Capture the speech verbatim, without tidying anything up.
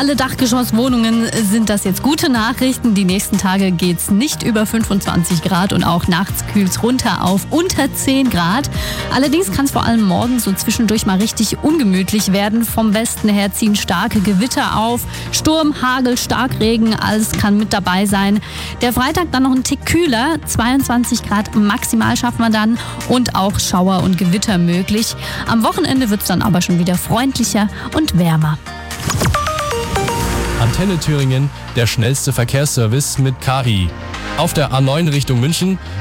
alle Dachgeschosswohnungen sind das jetzt gute Nachrichten. Die nächsten Tage geht's nicht über fünfundzwanzig Grad und auch nachts kühlt's runter auf unter zehn Grad. Allerdings kann es vor allem morgens so zwischendurch mal richtig ungemütlich werden. Vom Westen her ziehen starke Gewitter auf. Sturm, Hagel, Starkregen, alles kann mit dabei sein. Der Freitag dann noch ein Tick kühler. zweiundzwanzig Grad maximal schaffen wir dann und auch Schauer und Gewitter möglich. Am Wochenende wird's dann aber schon wieder freundlicher und wärmer. Antenne Thüringen, der schnellste Verkehrsservice mit K I. Auf der A neun Richtung München